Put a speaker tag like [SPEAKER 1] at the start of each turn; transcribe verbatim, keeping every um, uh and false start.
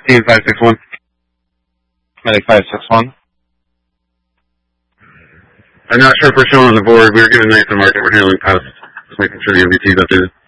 [SPEAKER 1] Team five six one. Medic five six one. I'm not sure if we're showing on the board. We were giving night to market. We're handling posts. Just making sure the M V T is updated.